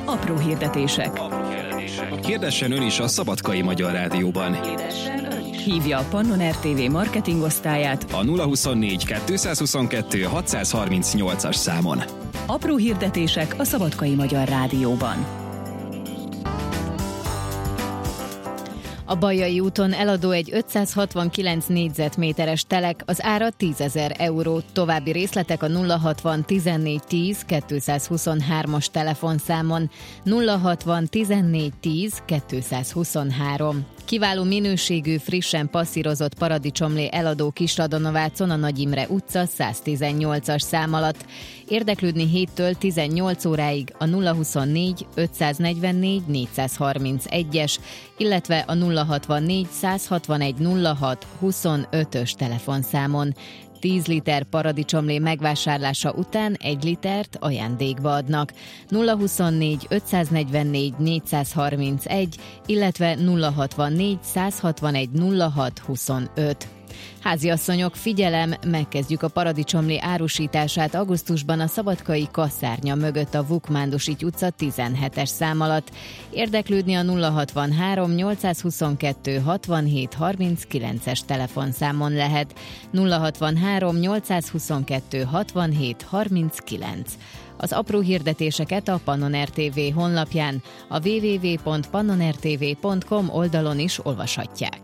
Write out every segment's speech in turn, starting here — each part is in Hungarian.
Apró hirdetések. Hirdessen ön is a Szabadkai Magyar Rádióban. Hívja a Pannon RTV marketing osztályát A 024 222 638-as számon. Apró hirdetések a Szabadkai Magyar Rádióban. A Bajai úton eladó egy 569 négyzetméteres telek, az ára 10 000 euró. További részletek a 060 14 10 223-as telefonszámon. 060 14 10 223. Kiváló minőségű, frissen passzírozott paradicsomlé eladó Kisradanovácon a Nagy Imre utca 118-as szám alatt. Érdeklődni 7-től 18 óráig a 024 544 431-es, illetve a 064 161 06 25-ös telefonszámon. 10 liter paradicsomlé megvásárlása után 1 litert ajándékba adnak. 024 544 431, illetve 064 161 06 25. Háziasszonyok, figyelem, megkezdjük a paradicsomlé árusítását augusztusban a szabadkai Kasszárnya mögött a Vukmándosíty utca 17-es szám alatt. Érdeklődni a 063 822 67 39-es telefonszámon lehet. 063 822 67 39. Az apró hirdetéseket a Pannon RTV honlapján, a www.pannontv.com oldalon is olvashatják.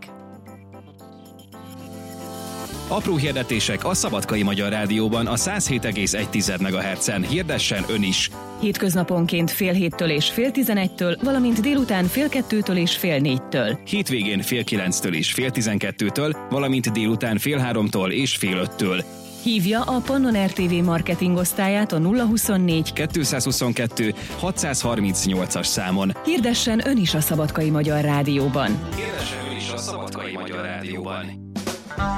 Apró hirdetések a Szabadkai Magyar Rádióban a 107,1 MHz-en. Hirdessen ön is! Hétköznaponként fél 7-től és fél 11-től, valamint délután fél 2-től és fél 4-től. Hétvégén fél 9-től és fél 12-től, valamint délután fél 3-tól és fél 5-től. Hívja a Pannon RTV marketing osztályát a 024 222 638-as számon. Hirdessen ön is a Szabadkai Magyar Rádióban. Hirdessen ön is a Szabadkai Magyar Rádióban.